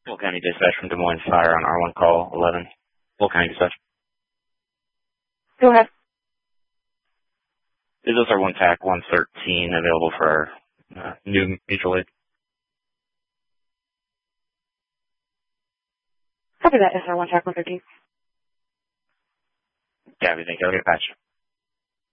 Will County Dispatch from Des Moines Fire on R1 call 11. Will County Dispatch. Go ahead. Is this our 1 TAC 113 available for our new mutual aid? Copy that, SR1 TAC 113. Yeah, we think I'll get patched.